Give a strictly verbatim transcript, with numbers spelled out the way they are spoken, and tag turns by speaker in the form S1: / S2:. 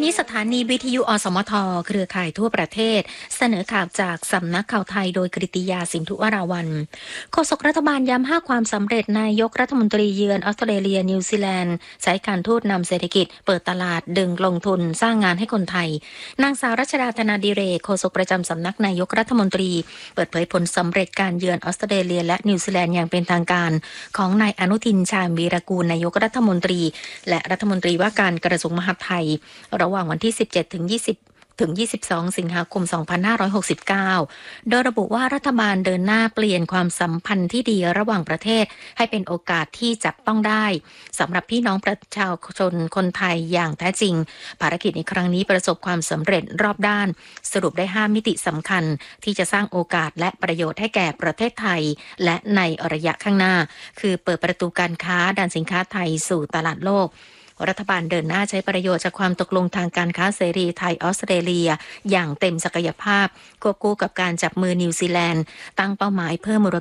S1: นี้สถานีวิทยุอสมทเครือข่ายทั่วประเทศเสนอข่าวจากสำนักข่าวไทยโดยกฤติยาสินธุวราวัลย์โฆษกรัฐบาลย้ำห้าความสำเร็จนายกรัฐมนตรีเยือนออสเตรเลียนิวซีแลนด์ใช้การทูตนำเศรษฐกิจเปิดตลาดดึงลงทุนสร้างงานให้คนไทยนางสาวรัชดาธนาดิเรกโฆษกประจำสำนักนายกรัฐมนตรีเปิดเผยผลสำเร็จการเยือนออสเตรเลียและนิวซีแลนด์อย่างเป็นทางการของนายอนุทินชาญวีรกูลนายกรัฐมนตรีและรัฐมนตรีว่าการกระทรวงมหาดไทยระหว่างวันที่ สิบเจ็ด ถึง ยี่สิบ ถึง ยี่สิบสอง สิงหาคม สองพันห้าร้อยหกสิบเก้า โดยระบุว่ารัฐบาลเดินหน้าเปลี่ยนความสัมพันธ์ที่ดีระหว่างประเทศให้เป็นโอกาสที่จับต้องได้สำหรับพี่น้องประชาชนคนไทยอย่างแท้จริงภารกิจในครั้งนี้ประสบความสำเร็จรอบด้านสรุปได้ห้ามิติสำคัญที่จะสร้างโอกาสและประโยชน์ให้แก่ประเทศไทยและในระยะข้างหน้าคือเปิดประตูการค้าด้านสินค้าไทยสู่ตลาดโลกรัฐบาลเดินหน้าใช้ประโยชน์จากความตกลงทางการค้าเสรีไทยออสเตรเลียอย่างเต็มศักยภาพควบคู่กับการจับมือนิวซีแลนด์ตั้งเป้าหมายเพิ่มมูล